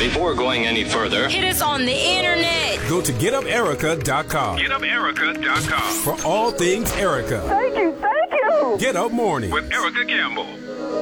Before going any further, hit us on the internet. Go to GetUpErica.com. GetUpErica.com. For all things Erica. Thank you. Get Up Morning with Erica Campbell.